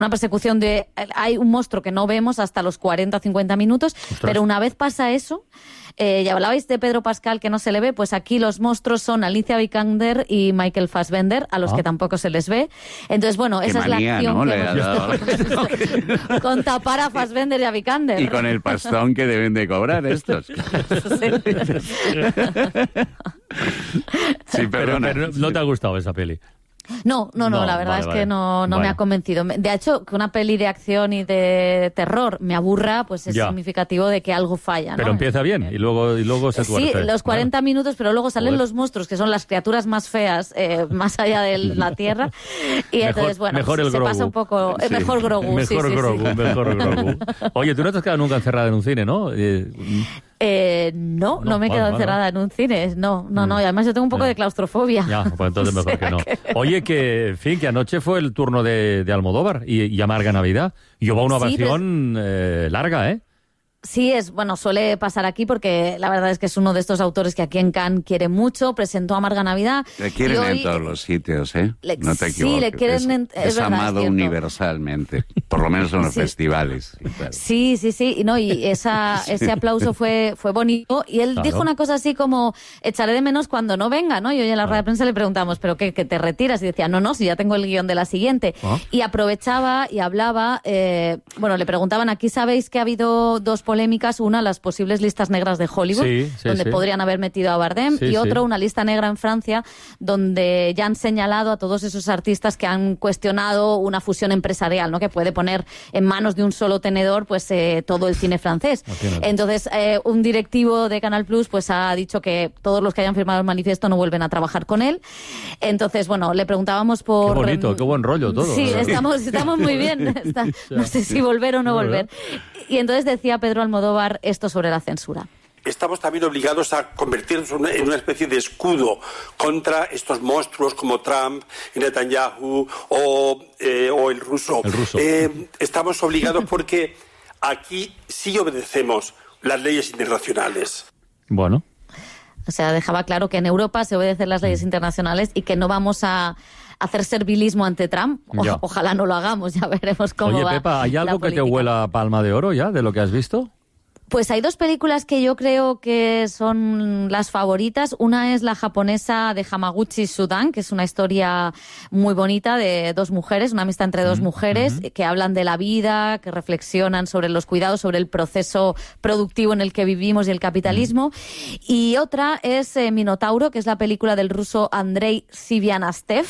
una persecución de... Hay un monstruo que no vemos hasta los 40 o 50 minutos, pero una vez pasa eso... ya hablabais de Pedro Pascal, que no se le ve, pues aquí los monstruos son Alicia Vikander y Michael Fassbender, a los que tampoco se les ve. Entonces, bueno, esa manía, es la acción, ¿no? Que hemos visto con tapar a Fassbender y a Vikander. Y con el pastón que deben de cobrar estos. Sí, pero no te ha gustado esa peli. No, la verdad es que no me ha convencido. De hecho, que una peli de acción y de terror me aburra, pues es significativo de que algo falla, ¿no? Pero empieza bien y luego se tuerce. Sí, los 40 minutos, pero luego salen los monstruos, que son las criaturas más feas, más allá de la Tierra. Y entonces, bueno, mejor se pasa un poco... Mejor Grogu, mejor Grogu. Oye, tú no te has quedado nunca encerrada en un cine, ¿no? No me he quedado encerrada en un cine. No. Y además yo tengo un poco de claustrofobia. Ya, pues entonces mejor que no. Oye, que anoche fue el turno de Almodóvar y Amarga Navidad. Y hubo una ovación larga, ¿eh? Sí, suele pasar aquí porque la verdad es que es uno de estos autores que aquí en Cannes quiere mucho, presentó Amarga Navidad. Le quieren hoy, en todos los sitios, ¿eh? No te equivoques. Sí, le quieren... Es verdad, amado universalmente, por lo menos en los festivales. Sí. Y ese aplauso fue bonito. Y él dijo una cosa así como, echaré de menos cuando no venga, ¿no? Y hoy en la rueda de prensa le preguntamos, ¿pero qué, que te retiras? Y decía, no, si ya tengo el guión de la siguiente. Y aprovechaba y hablaba, le preguntaban, aquí sabéis que ha habido dos polémicas, una, las posibles listas negras de Hollywood, donde podrían haber metido a Bardem, y otro, una lista negra en Francia, donde ya han señalado a todos esos artistas que han cuestionado una fusión empresarial, ¿no? Que puede poner en manos de un solo tenedor pues todo el cine francés. Entonces, un directivo de Canal Plus pues ha dicho que todos los que hayan firmado el manifiesto no vuelven a trabajar con él. Entonces, le preguntábamos por... Qué bonito, qué buen rollo todo. Sí, estamos muy bien. No sé si volver o no volver. Y entonces decía Pedro Almodóvar esto sobre la censura. Estamos también obligados a convertirnos en una especie de escudo contra estos monstruos como Trump, Netanyahu o el ruso. Estamos obligados porque aquí sí obedecemos las leyes internacionales. Bueno. O sea, dejaba claro que en Europa se obedecen las leyes internacionales y que no vamos a hacer servilismo ante Trump. Ojalá no lo hagamos, ya veremos cómo va. Oye, Pepa, ¿hay algo que te huela a palma de oro ya de lo que has visto? Pues hay dos películas que yo creo que son las favoritas. Una es la japonesa de Hamaguchi Sudan, que es una historia muy bonita de dos mujeres, una amistad entre dos mujeres que hablan de la vida, que reflexionan sobre los cuidados, sobre el proceso productivo en el que vivimos y el capitalismo. Y otra es Minotauro, que es la película del ruso Andrei Sivianastev,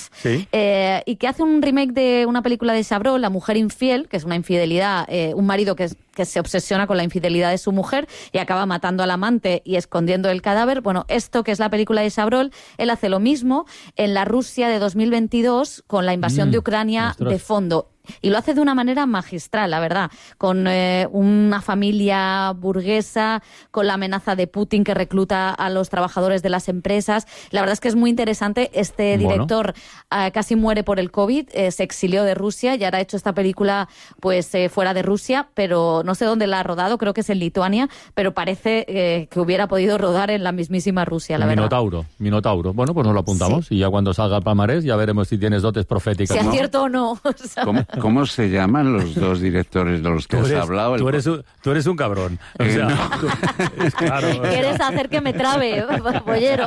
y que hace un remake de una película de Chabrol, La mujer infiel, que es una infidelidad, un marido que se obsesiona con la infidelidad de su mujer y acaba matando al amante y escondiendo el cadáver. Bueno, esto que es la película de Chabrol, él hace lo mismo en la Rusia de 2022 con la invasión de Ucrania de fondo. Y lo hace de una manera magistral, la verdad, con una familia burguesa, con la amenaza de Putin que recluta a los trabajadores de las empresas. La verdad es que es muy interesante. Este director casi muere por el COVID, se exilió de Rusia y ahora ha hecho esta película pues fuera de Rusia, pero no sé dónde la ha rodado, creo que es en Lituania, pero parece que hubiera podido rodar en la mismísima Rusia, la verdad. Minotauro. Bueno, pues nos lo apuntamos y ya cuando salga el palmarés ya veremos si tienes dotes proféticas. Si acierto o no. O sea, ¿Cómo se llaman los dos directores de los que has hablado? Tú eres un cabrón. O sea, claro. Quieres hacer que me trabe, bollero.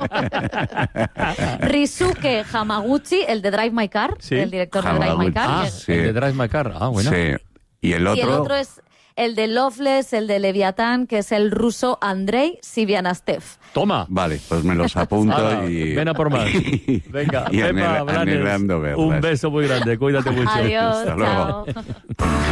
Risuke Hamaguchi, el de Drive My Car, el director de Drive My Car. El de Drive My Car. Bueno. Sí. Y el otro es el de Loveless, el de Leviatán, que es el ruso Andrei Sivianastev. Toma. Vale, pues me los apunto y... Ven a por más. Venga, y Pepa Blanes, anhelando verlas. Un beso muy grande, cuídate mucho. Adiós, Hasta luego. chao.